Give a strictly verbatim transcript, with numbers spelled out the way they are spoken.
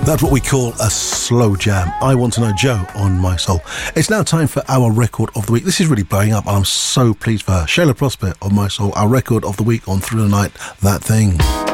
That's what we call a slow jam. I Want to Know Joe on My Soul. It's now time for our record of the week. This is really blowing up and I'm so pleased for her. Shayla Prosper on My Soul, our record of the week on Through the Night, That Thing.